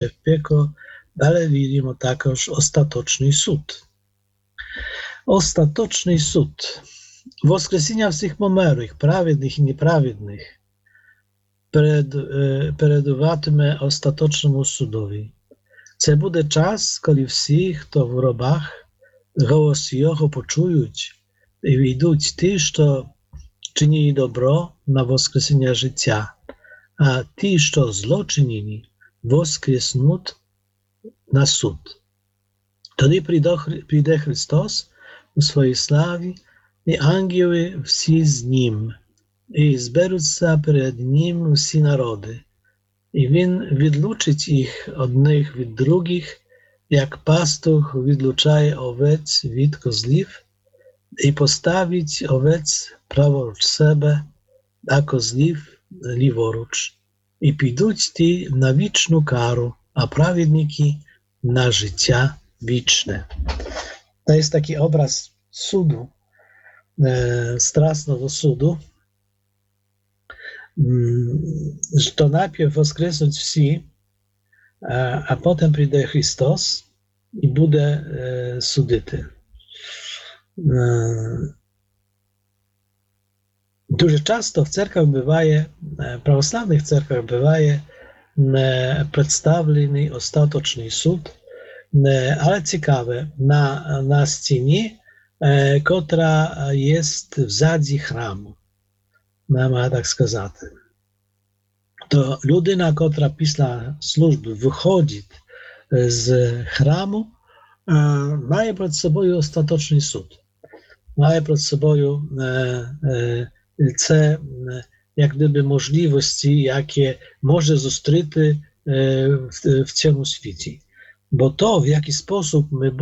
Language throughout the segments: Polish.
w piekło, ale widzimy також остаточний суд. Остаточний суд. Воскресіння всіх померлих, праведних і неправедних, передуватиме остаточному судові. Це буде час, коли всі, хто в гробах, голос його почують і війдуть ті, що чинили добро на воскресіння життя, а ті, що зло чинили, воскреснуть на суд. Тоді прийде Христос у своїй славі, і ангели всі з Ним, і зберуться перед Ним всі народи. І Він відлучить їх одних від других, як пастух відлучає овець від козлів, і поставить овець праворуч себе, а козлів ліворуч. І підуть ті на вічну кару, а праведники на життя вічне. To jest taki obraz sudu, strasznego sudu, że to najpierw woskresnąć wsi, a potem przyjdzie Chrystus i będzie судити. Дуже часто в церквах буває, православних церквах буває представлений остаточний суд, ale ciekawe, na scenie, która jest w zadzi chramu, można tak сказать. To ludyna, która pісля służby wychodzi z chramu, ma przed sobą ostateczny sąd. Ma przed sobą te jak gdyby możliwości, jakie może zustryty w цьому світі. Bo to, w jaki sposób my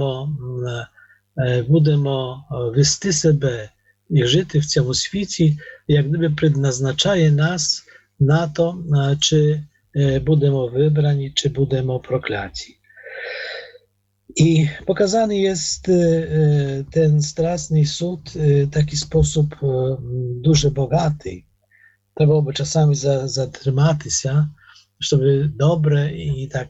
будемо вести себе і жити в цьому світі, як gdyby предназначає нас на то, чи будемо вибрані, чи будемо прокляті. I pokazany jest ten straszny sąd w taki sposób дуже bogaty. Trzeba byłoby czasami zatrzymać się, żeby dobre i tak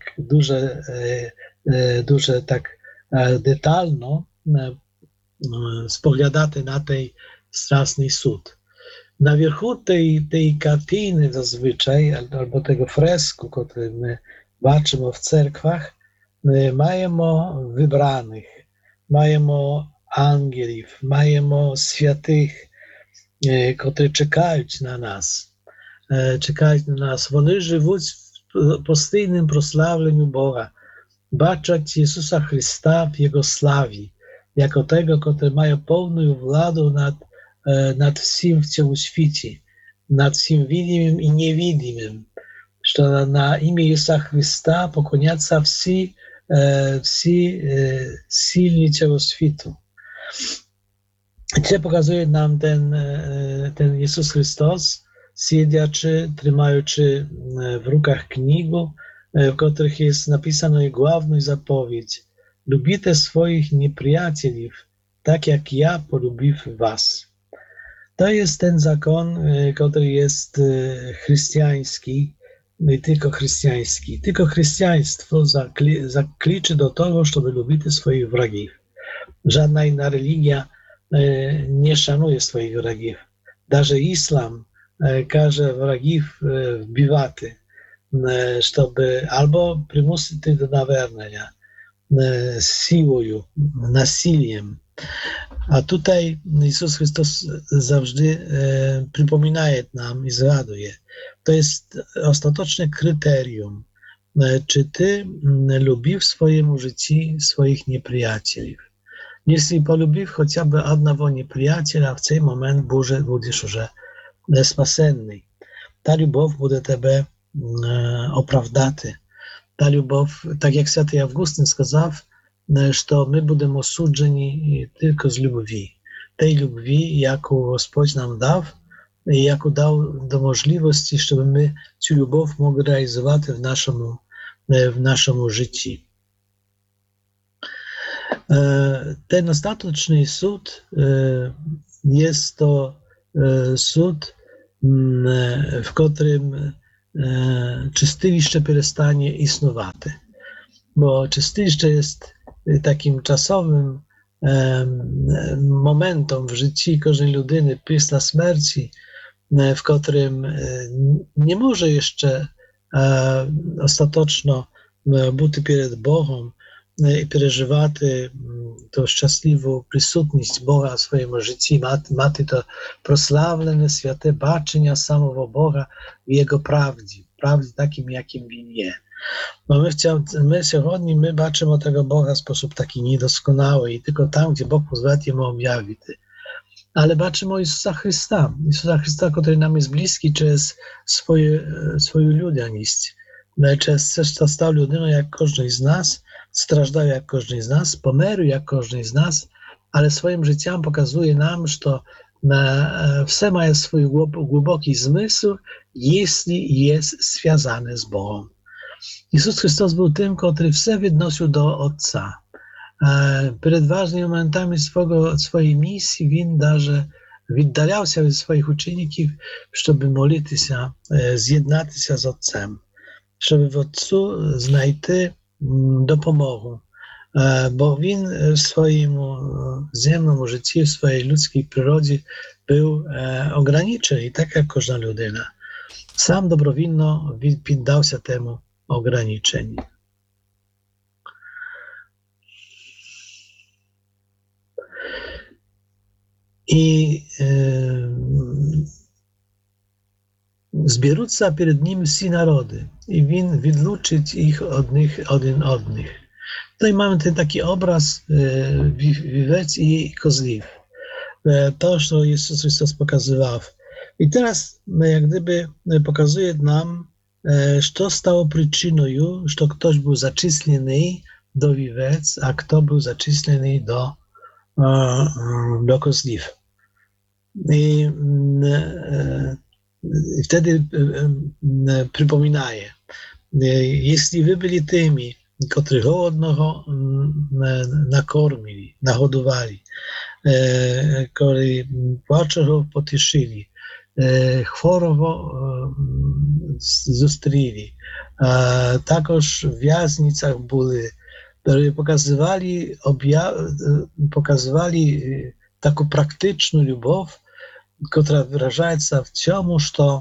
duże tak detalno spoglądać na ten straszny sąd. Na wierzchu tej kartiny zazwyczaj, albo tego fresku, który my baczymy w cerkwach, маємо wybranych, маємо ангелів, маємо святих, котрі чекають на нас. Вони живуть в постійному прославленню Бога, бачать Ісуса Христа в Його славі, як того, котрий має повну владу над всім в цьому світі, над всім відомим і невидимим, що на ім'я Ісуса Христа поклоняться всі silni цього світу. Це показує нам ten Ісус Христос, сидячи, тримаючи в руках книгу, в которых jest napisana główna zapowiedź: Любите swoich nieprzyjacielów, tak jak ja polubił was. To jest ten zakon, który jest chrześcijański, nie tylko chrześcijański. Tylko chrześcijaństwo zakliczy do tego, żeby lubić swoich wrogów. Żadna inna religia nie szanuje swoich wrogów. Даже islam każe wrogów wbiwać, żeby albo przymusić do naвернення siłą, nasiliem. A tutaj Jezus Chrystus zawsze przypomina nam i zgaduje. To jest ostateczne kryterium, czy ty lubił w swoim życiu swoich nieprzyjaciół. Jeśli polubił chociażby jednego nieprzyjaciela, w ten moment będziesz już spasenny. Ta любов będzie ciebie opravdati. Ta любов, tak jak święty Augustyn сказав, że my będziemy osądzeni tylko z любви. Tej любви, jaką Господь nam dał, i jaką dał do możliwości, żeby my tę любов mogli realizować w naszym życiu. Ten ostateczny sąd jest to sąd, w którym чистилище перестане існувати. Бо чистилище jest таким czasowym momentem w życiu każdej людини після смерті, w którym nie może jeszcze остаточно бути перед Богом і переживати ту щасливу присутність Бога в своєму житті, мати то прославлене святе бачення самого Бога в Його правді таким, яким Він є. Bo my сьогодні ми бачимо tego Boga w sposób taki niedoskonały i tylko tam, gdzie Bóg pozwala Jemu objawić. Ale бачимо Ісуса Христа, który nam jest bliski przez swoją ludziaність, przez to stał ludyną jak każdy z nas, strażdał jak każdy z nas, pomerł jak każdy z nas, ale swoim życiem pokazuje nam, że все ma swój głęboki zmysł, jeśli jest związany z Bogiem. Jezus Chrystus był tym, który все відносив до Отця. Перед важними моментами своєї місії він даже віддалявся від своїх учеників, щоб молитися, з'єднатися з Отцем, щоб в Отцу знайти допомогу. Бо він в своєму земному житті, в своїй людській природі був ograniczony, так як кожна людина. Сам добровільно піддався тему ograniczeń. I зберуться перед ним всі народи, і він відлучить їх один одних. Tutaj mamy ten taki obraz wiwec i kozliw. To, co Jezus Chrystus pokazywał. I teraz jak gdyby pokazuje nam, co stało przyczyną, że ktoś był zaczysłany do wiwec, a kto był zaczysłany do kozliw. I wtedy przypominaje, jeśli wy byli tymi, którzy głodnego nakormili, nahodowali, którzy płaczego potyszyli, chorobo zустріли, також w w'язницях byli, którzy pokazywali taką praktyczną любов, która wyraża się w tym, że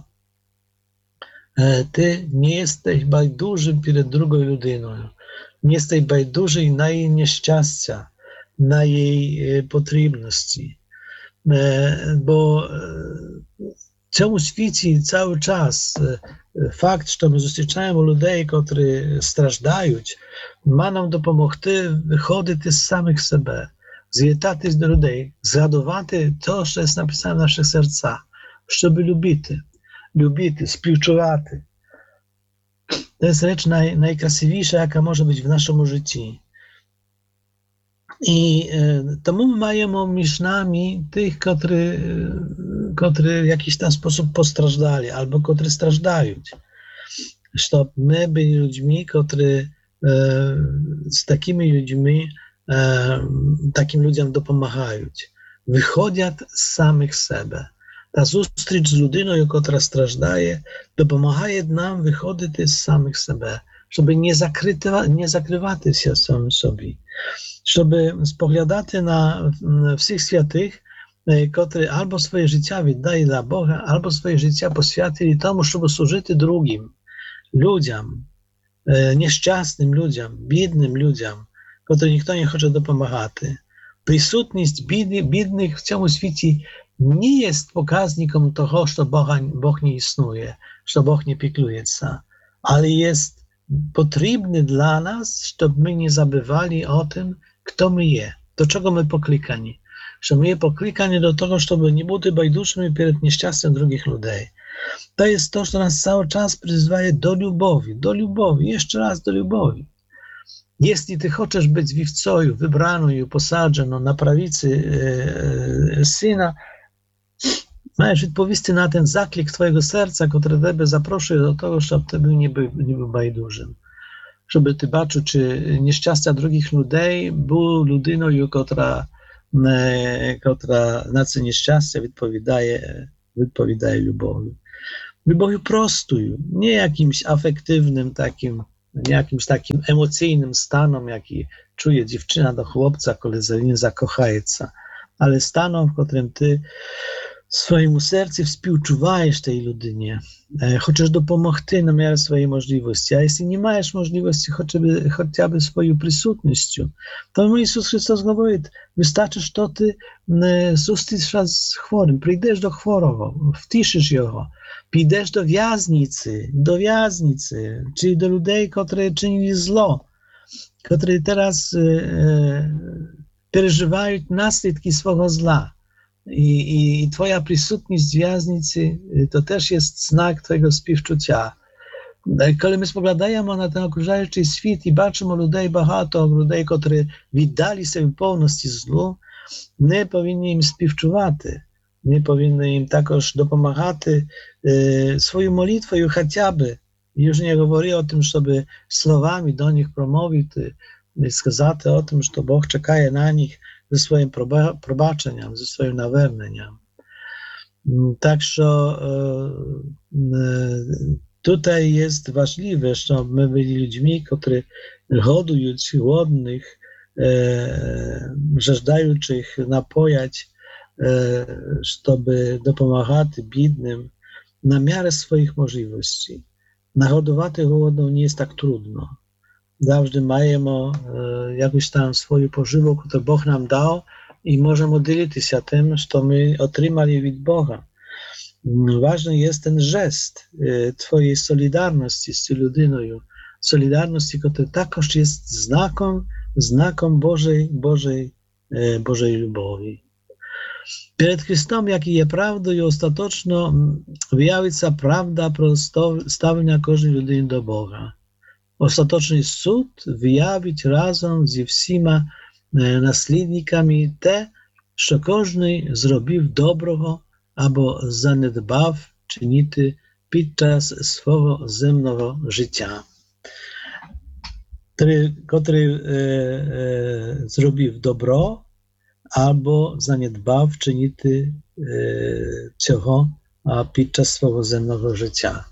ty nie jesteś bajdужим перед другою людиною, nie jesteś bajdужий na jej nieszczęścia, na jej potrzebności, bo w całym świecie cały czas fakt, że my zустрічаємо ludzi, którzy strażdają, ma nam допомогти wychodzić z samych siebie, звертатись до людей, згадувати те, що є написано в наших серцях, щоб любити, співчувати. To jest rzecz najkrasywniejsza, jaka może być w naszym życiu. I tomu my mamy między nami tych, którzy w jakiś tam sposób postrażdali, albo którzy strażdają. Żeby my byli ludźmi, którzy z takimi ludźmi, takim ludziom dopomagają. Wychodzą z samych siebie. Ta zустріч z ludyną, która strażdaje, dopomagaje nam wychodzić z samych siebie, żeby nie zakrywać się samym sobie, żeby spoglądać na wszystkich świętych, którzy albo swoje życie wydali dla Boga, albo swoje życie poświęcili temu, żeby służyć drugim ludziom, nieszczęsnym ludziom, biednym ludziom, którym nikt nie chce dopomagać. Присутність бідних в цьому світі не є показником того, що Бог не існує, що Бог не піклується, але є потрібний для нас, щоб ми не забували о tym, kto my є, do czego my poklикані. Що ми є покликані до того, щоб не бути байдужими перед нещастям других людей. To jest to, co nas cały czas przyzwaje do lubowi, jeszcze raz do lubowi. Jeśli ty chcesz być wiwcoju, wybraną i posadzoną na prawicy Syna, masz odpowiedzieć na ten zaklik twojego serca, który ciebie zaproszy do tego, żeby ty nie był bajdużym. Żeby ty baczył, czy nieszczęścia drugich ludzi był ludyną, która na co nieszczęścia wypowiadaje lubowi. Boju prostuj, nie jakimś afektywnym takim, nie jakimś takim emocjonalnym stanom, jaki czuje dziewczyna do chłopca, kiedy nie zakochaje się, ale stanom, w którym ty swojemu sercu współczuwajesz tej ludynie, chcesz dopomogти na miarę swojej możliwości, a jeśli nie masz możliwości chociażby swoją присутністю, to Jezus Chrystus mówi, wystarczy, że ty zустрічsz z chorym, przyjdziesz do chorego, wtiszysz go, pójdziesz do wязниcy, czyli do ludzi, którzy czynili zło, którzy teraz przeżywają następki swego zła. I twoja присутність w wязниcy to też jest znak twojego współczucia. Kiedy my spoglądamy na ten okrużający świat i patrzymy ludzi багато, ludzi, którzy wydali sobie w pełności zlu, my powinni im współczuwać. My powinni im także dopomagać swoją modlitwą, chociażby. Już nie mówię o tym, żeby słowami do nich przemówić, сказати o tym, że Bóg czeka na nich ze swoim probaczeniem, ze swoim nawernieniem. Także tutaj jest ważliwe, że my byli ludźmi, którzy hodując głodnych, żądających napojać, żeby dopomagać biednym na miarę swoich możliwości. Nahodować głodną nie jest tak trudno. Zawsze mamy jakąś tam swoją pożywę, którą Bóg nam dał i możemy dzielić się tym, co my otrzymali od Boga. Ważny jest ten gest twojej solidarności z tą ludyną, solidarności, która także jest znakiem Bożej lubowi. Przed Chrystusem, jaki jest prawdą i ostatecznie wyjawi się prawda pro stawienia każdej ludyny do Boga. Ostateczny sąd wyjawić razem ze wszystkimi naslідниками te, co każdy zrobił dobrego albo zaniedbał czynity podczas swego zemnego życia. Który zrobił dobro albo zaniedbał czynity цього podczas swego zemnego życia.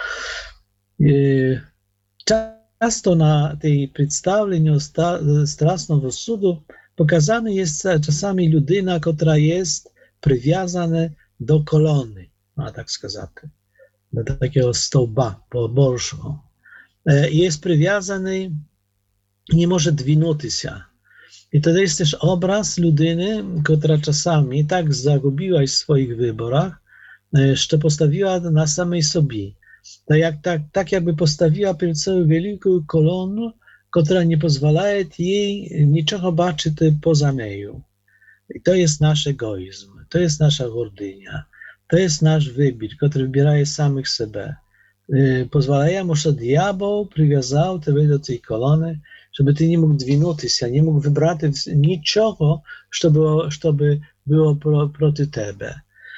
Często na tej przedstawieniu strasznego sudu pokazana jest czasami ludyna, która jest przywiązana do kolony, tak сказати, do takiego stołba bożego. Jest przywiązany i nie może dwinąć się. I to jest też obraz ludyny, która czasami tak zagubiła się w swoich wyborach, że postawiła na samej sobie. Tak jakby postawiła przed sobą wielką kolonę, która nie pozwala jej niczego baczyć poza nią. I to jest nasz egoizm, to jest nasza gordynia, to jest nasz wybór, który wybiera samych siebie. Pozwalajmy, że diabeł przywiązał ciebie do tej kolony, żeby ty nie mógł dwinąć się, nie mógł wybrać niczego, co by było proti ciebie.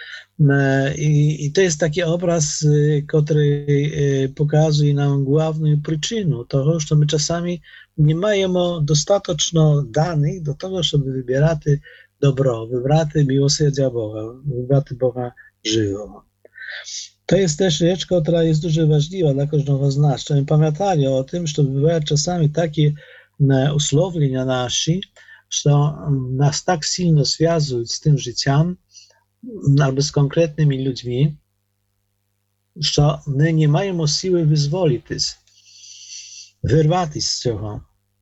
I to jest taki obraz, który pokazuje nam główną przyczynę tego, że my czasami nie mamy dostatecznie danych do tego, żeby wybierać dobro, wybrać miłosierdzia Boga, wybrać Boga żywego. To jest też rzecz, która jest dużo ważliwa dla każdego z nas, żebyśmy pamiętali o tym, że bywają czasami takie usłowienia nasze, że nas tak silno związują z tym życiem, albo z konkretnymi ludźmi, że my nie mamy siły wyzwolić, wyrwać z tego.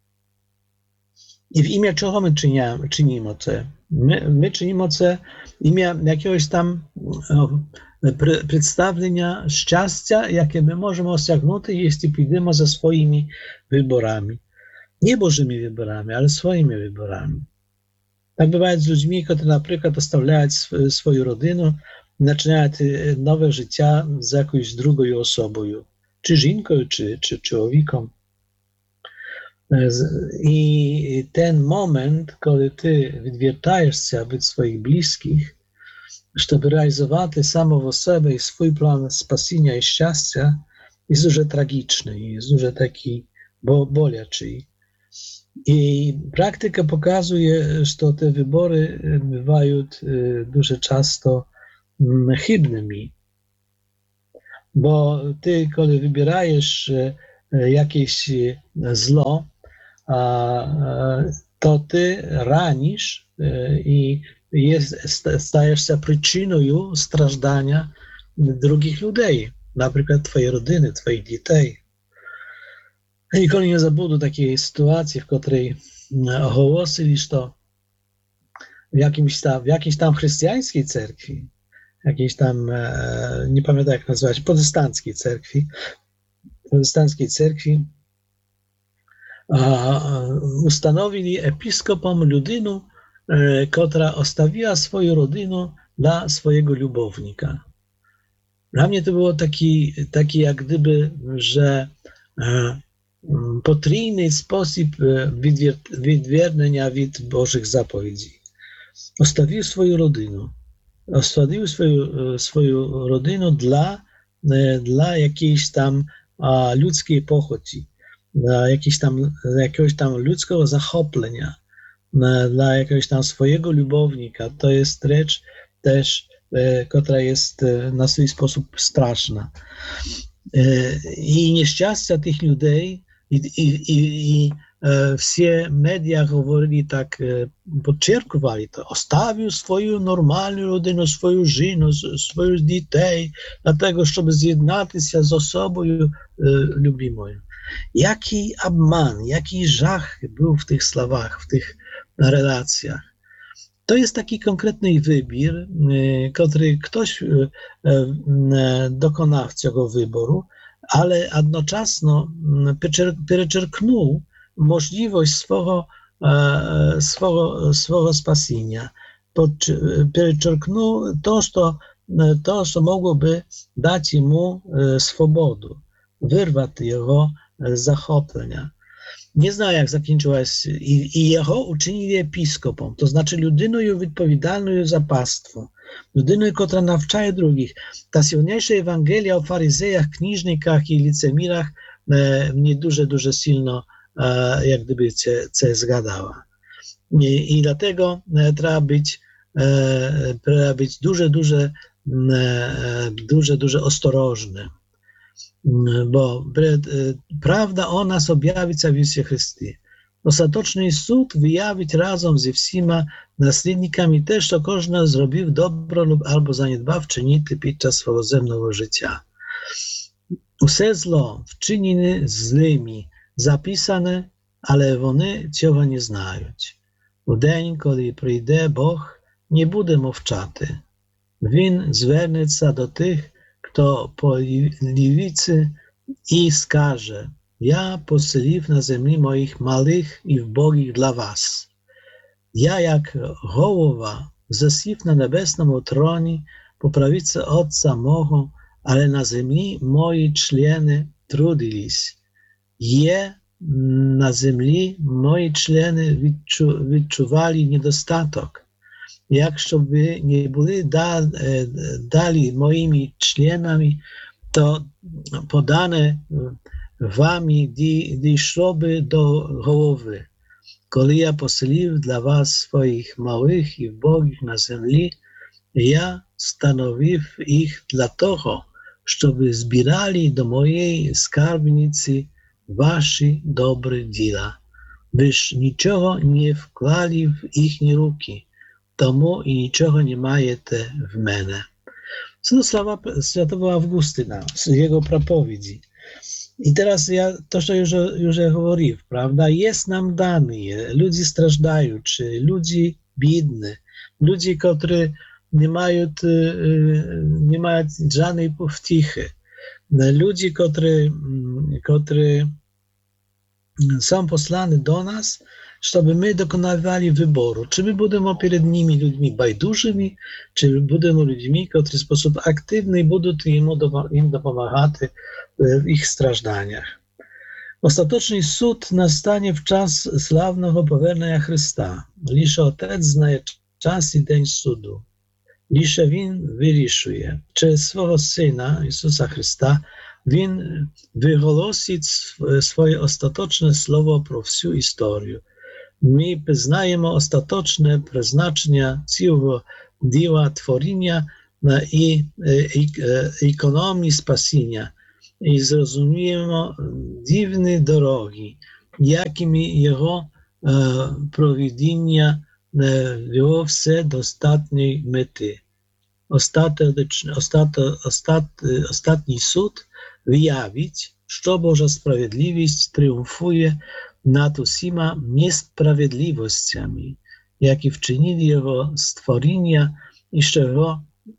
I w imię czego my czynimy to? My czynimy to w imię jakiegoś tam przedstawienia szczęścia, jakie my możemy osiągnąć, jeśli pójdziemy za swoimi wyborami. Nie Bożymi wyborami, ale swoimi wyborami. Tak bywa z ludźmi, którzy na przykład ostawiają swoją rodzinę, zaczynają nowe życie z jakąś drugą osobą, czy żonką, czy człowiekiem. I ten moment, kiedy ty wywiertajesz się od swoich bliskich, żeby realizować samego siebie i swój plan spasienia i szczęścia, jest dużo tragiczny, jest dużo taki boliaczy. I praktyka pokazuje, że te wybory bywają dużo często chybnymi. Bo ty, kiedy wybierajesz jakieś zlo, to ty ranisz i stajesz się przyczyną stраждania drugich ludzi, na przykład twojej rodziny, twoich dzieci. Nigdy nie zabudę takiej sytuacji, w której ogłosili, że w jakiejś tam chrześcijańskiej cerkwi, jakiejś tam, nie pamiętam jak nazywać, protestanckiej cerkwi, ustanowili episkopom ludzinę, która ostawiła swoją rodzinę dla swojego lubownika. Dla mnie to było taki jak gdyby, że potrójny sposób wydwierdzenia od Bożych zapowiedzi. Ostawił swoją rodzinę. Ostawił swoją rodzinę dla jakiejś tam ludzkiej pochodzi, dla jakiegoś tam ludzkiego zachoplenia, dla jakiegoś tam swojego lubownika. To jest rzecz też, która jest na swój sposób straszna. I nieszczęścia tych ludzi i все media mówili tak, podczerpywali to. Ostawił swoją normalną rodzinę, swoją żonę, swoich dzieci, dlatego, żeby zjednać się z osobą lubimą. Jaki obman, jaki żach był w tych słowach, w tych relacjach. To jest taki konkretny wybór, który ktoś dokonał tego wyboru, ale jednocześnie przeczerknął możliwość swego spasienia. Przeczerknął to, co mogłoby dać mu swobodę, wyrwać jego z zachoplenia. Nie znam, jak zakończyła się, i jego uczynili episkopom, to znaczy ludyną odpowiedzialną za pastwo, ludyną, która nawczaje drugich. Ta silniejsza Ewangelia o faryzejach, kniżnikach i licemirach mnie dużo silno jak gdyby się zgadała. I dlatego trzeba być dużo ostrożny. Bo prawda o nas objawиться w Jezusie Chrystie. Ostateczny sąd wyjawić razem ze всіма naslідниками те, що кожен зробив добро albo zaniedbał wczynity podczas swego земного życia. Усе зло вчинене злими zapisane, ale вони цього не знають. У день, коли прийде Бог, не буде мовчати. Він звернеться до тих, kto po lewicy i skaże: Ja posiliw na ziemi moich małych i ubogich dla was. Ja jak gołowa zasiw na niebesnym tronie po prawicy Otca mego, ale na ziemi moi człeny trudились. Na ziemi moi człeny відчували niedostatek. Якщо б ви не були далі моїми членами, то подане вами дійшло би до голови. Коли я поселив для вас своїх малих і вбогих на землі, я становив їх для того, щоб збирали до моєї скарбниці ваші добрі діла. Ви ж нічого не вклали в їхні руки, tomu i niczego nie majecie w mnie. Są to słowa świętego Augustyna, z jego propowiedzi. I teraz to, co już mówiłem, prawda, jest nam dany, ludzie strażdają, czy ludzie biedni, ludzie, którzy nie mają żadnej powtichy, ludzie, którzy są posłani do nas, żeby my dokonywali wyboru, czy my będziemy przed nimi ludźmi bajdużymi, czy będziemy ludźmi, którzy w sposób aktywny będą im dopomagać w ich strażdaniach. Ostateczny sąd nastanie w czas sławnego powrócenia Chrysta. Lisze Otec znaje czas i dzień sądu. Lisze Win wyrішує. Przez swego Syna, Jezusa Chrysta, Win wygłosić swoje ostateczne słowo pro всю historię. My poznajemy ostateczne przeznaczenia całego dzieła tworzenia i ekonomii spasienia i zrozumiemy dziwne drogi, jakimi Jego prowidzenia wzięło wse do ostatniej mety. Ostatni sud wyjawić, że Boża sprawiedliwość triumfuje nad усіма niesprawiedliwościami, jakie wczynili Jego stworzenia i z czego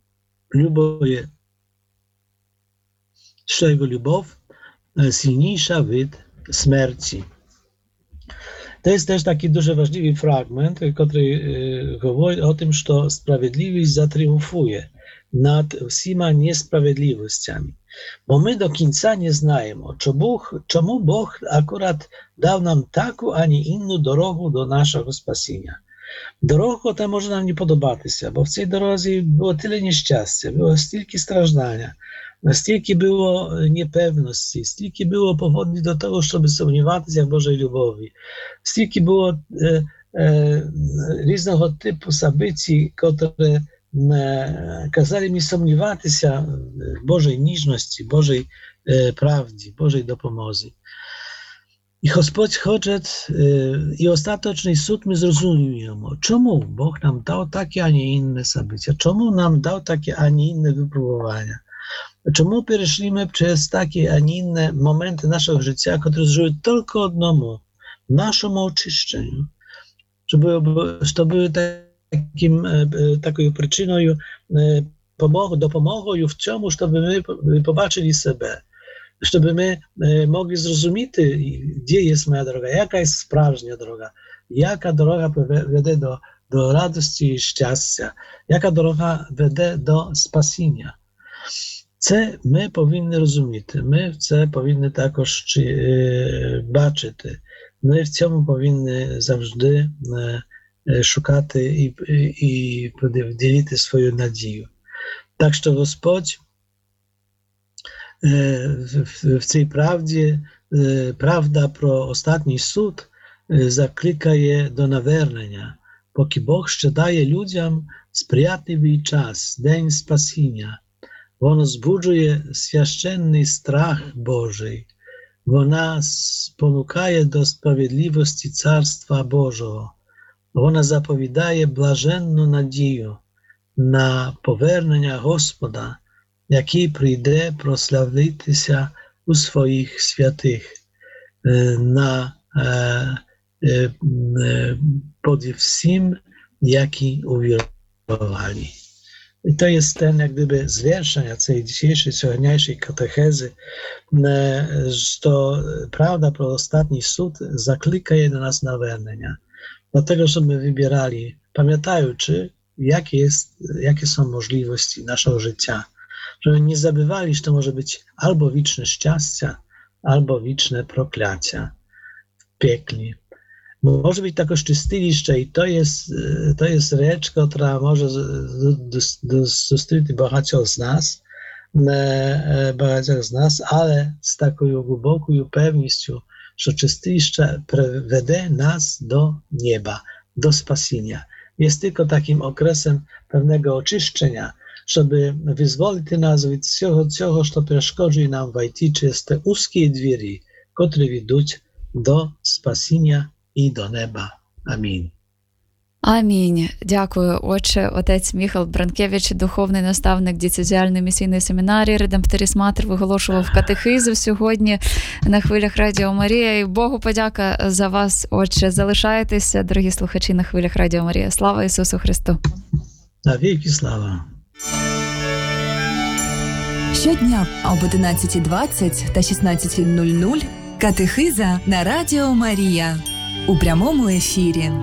любов silniejsza від śmierci. To jest też taki дуже важливий fragment, który mówi o tym, że sprawiedliwość zatriumfuje nad всіма niesprawiedliwościami. Bo my do końca nie znamy, czemu Bóg akurat dał nam taką, a nie inną drogę do naszego spasienia. Droga ta może nam nie podobać się, bo w tej drodze było tyle nieszczęścia, było stільки stраждania, stільки było niepewności, stільки było powodów do tego, żeby sądzać w Bożej lubowi, stільки było różnego typu zabyci, które kazali mi sądzać się w Bożej niżności, Bożej prawdzie, Bożej dopomocy. I Господь хоче, і остаточний суд ми зрозуміємо, чому Бог нам дав такі, а не інне события, чому нам дав такі, а не інне випробування, чому перейшли ми через такі, а не інне моменти нашого життя, які служать тільки одному, нашому очищенню, що були такою причиною, допомогою в цьому, щоб ми побачили себе, żeby my mogli zrozumieć, gdzie jest moja droga, jaka jest sprawiedliwa droga, jaka droga wiedzie do radości i szczęścia, jaka droga wiedzie do spasienia. Це ми повинні розуміти, ми це повинні також бачити, ми в цьому повинні завжди шукати і ділити свою надію. Так що Господь w tej prawdzie, prawda pro ostatni sąd zaklikaje do nawernienia, póki Bóg jeszcze daje ludziom sprzyjatliwy czas, dzień spasienia. On zbudzuje święcenny strach Boży, on nas ponukaje do sprawiedliwości Carstwa Bożego, ona zapowiadaje błaženną nadzieję na poвернення Господа, який прийде прославитися у своїх святих pod всім, які uwierowali. I to jest ten, jak gdyby, zwierzchnia tej dzisiejszej, słowniejszej katechezy, że prawda pro ostatni sąd zaklikaje do nas nawernienia. Dlatego, żeby wybierali, pamiętaючи, jakie są możliwości naszego życia, żeby nie zabywali, że to może być albo wieczne szczęście, albo wieczne prokляття w piekli. Może być takoż czystiliście i to jest rzecz, która może dostrzec багатьох z nas, ale z taką głęboką pewnością, że czystiliście prowadzi nas do nieba, do spasienia. Jest tylko takim okresem pewnego oczyszczenia, żeby wyzwolić nas od всього, co przeszkodzi nam wejść przez te wąskie drzwi, które wiedzą do spasienia і до неба. Амінь. Амінь. Дякую, отче, отець Міхал Бранкевич, духовний наставник дієцезіальної місійної семінарії Редемпторіс Матер, виголошував катехизу сьогодні на хвилях Радіо Марія. І Богу подяка за вас, отче. Залишайтеся, дорогі слухачі, на хвилях Радіо Марія. Слава Ісусу Христу! Навіки слава! Щодня об 11:20 та 16:00 катехиза на Радіо Марія у прямому ефірі.